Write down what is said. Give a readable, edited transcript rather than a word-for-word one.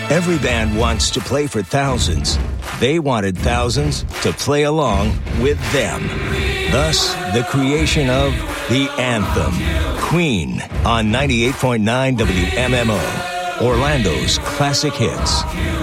Every band wants to play for thousands. They wanted thousands to play along with them. Thus, the creation of The Anthem. Queen on 98.9 WMMO. Orlando's classic hits.